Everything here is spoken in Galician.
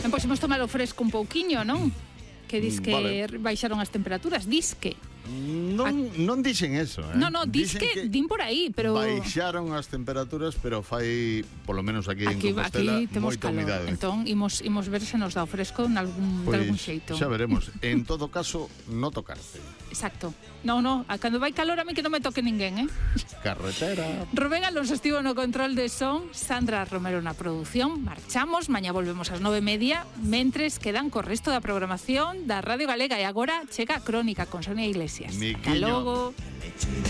Non pois tomar o fresco un pouquiño, non? Que dis que baixaron as temperaturas, disque. Non dixen eso, No, disque din por aí, pero baixaron as temperaturas, pero fai, polo menos aquí en Compostela, moita humidade. Entón, imos ver se nos dá o fresco de algún xeito. Xa veremos. En todo caso, no tocarte. Exacto. No, cando vai calor a mí que non me toque ninguén, Carretera. Rubén Alonso estivo no control de son, Sandra Romero na produción. Marchamos, mañá volvemos ás 9:30, mentres quedan co resto da programación da Radio Galega e agora chega a Crónica con Sonia Iglesias. Hasta logo.